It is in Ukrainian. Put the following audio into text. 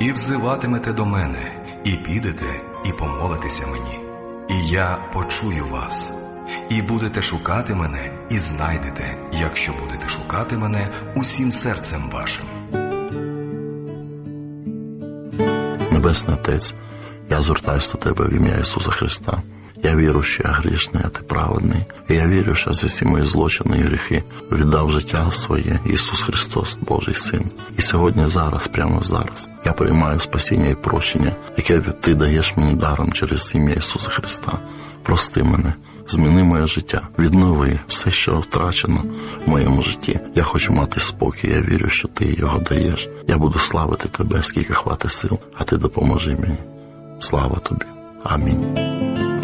і взиватимете до мене, і підете, і помолитеся мені, і я почую вас. І будете шукати мене, і знайдете, якщо будете шукати мене усім серцем вашим. Небесний Отець, я звертаюся до Тебе в ім'я Ісуса Христа. Я вірю, що я грішний, а Ти праведний. І я вірю, що за всі мої злочини і гріхи віддав життя своє Ісус Христос, Божий Син. І сьогодні, зараз, прямо зараз, я приймаю спасіння і прощення, яке Ти даєш мені даром через ім'я Ісуса Христа. Прости мене, зміни моє життя, віднови все, що втрачено в моєму житті. Я хочу мати спокій, я вірю, що Ти його даєш. Я буду славити Тебе, скільки хватить сил, а Ти допоможи мені. Слава Тобі. Амінь.